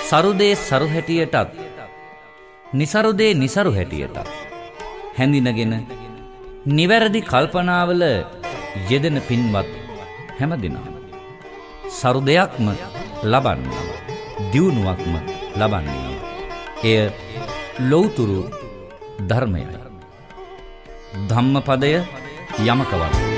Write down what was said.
සරුදේ සරු හැටියටත් නිසරුදේ නිසරු හැටියටත් හැඳිනගෙන නිවැරදි කල්පනාවල යෙදෙන පින්වත් හැමදිනම සරු දෙයක්ම ලබන්නේ දියුණුවක්ම ලබන්නේ එය ලෞතුරු ධර්මයයි. ධම්මපදය යමක වන්නේ